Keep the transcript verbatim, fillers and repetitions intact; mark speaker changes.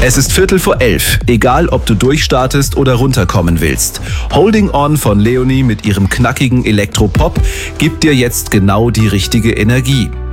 Speaker 1: Es ist Viertel vor elf, egal ob du durchstartest oder runterkommen willst. Holding On von Leonie mit ihrem knackigen Elektropop gibt dir jetzt genau die richtige Energie.